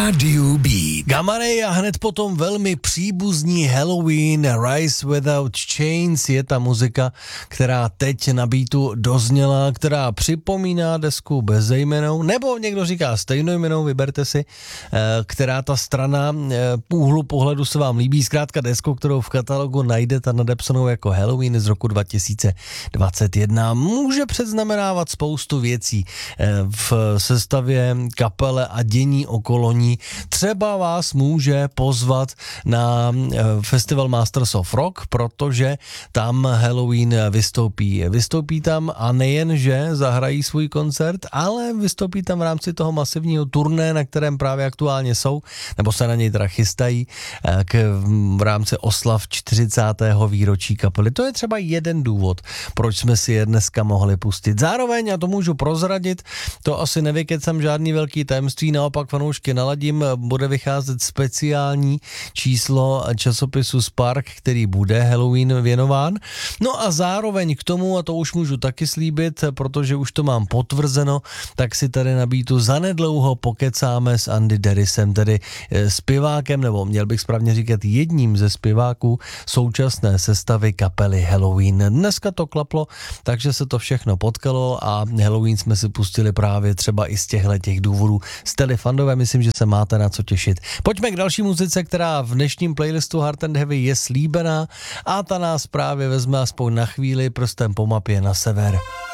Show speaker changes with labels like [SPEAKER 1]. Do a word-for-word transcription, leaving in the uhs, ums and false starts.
[SPEAKER 1] Radio Beat.
[SPEAKER 2] Gamma Ray a hned potom velmi příbuzný Halloween, Rise Without Chains je ta muzika, která teď na beatu dozněla, která připomíná desku bezejmennou, nebo někdo říká stejnojmennou, vyberte si, která ta strana úhlu pohledu se vám líbí, zkrátka desku, kterou v katalogu najdete nadepsanou jako Halloween z roku dva tisíce dvacet jedna. Může předznamenávat spoustu věcí v sestavě kapele a dění okolo ní. Třeba vás může pozvat na festival Masters of Rock, protože tam Halloween vystoupí. Vystoupí tam a nejen, že zahrají svůj koncert, ale vystoupí tam v rámci toho masivního turné, na kterém právě aktuálně jsou, nebo se na něj teda chystají k, v rámci oslav čtyřicátého výročí kapely. To je třeba jeden důvod, proč jsme si je dneska mohli pustit. Zároveň, a to můžu prozradit, to asi nevykecám žádný velký tajemství, naopak fanoušky naladím, bude vycházet speciální číslo časopisu Spark, který bude Halloween věnován. No a zároveň k tomu, a to už můžu taky slíbit, protože už to mám potvrzeno, tak si tady na beatu zanedlouho pokecáme s Andy Derisem, tedy zpěvákem, nebo měl bych správně říkat jedním ze zpěváků současné sestavy kapely Halloween. Dneska to klaplo, takže se to všechno potkalo a Halloween jsme si pustili právě třeba i z těchto těch důvodů. Jste-li fandové, myslím, že se máte na co těšit. Pojďme k další muzice, která v dnešním playlistu Hard and Heavy je slíbená a ta nás právě vezme aspoň na chvíli prstem po mapě na sever.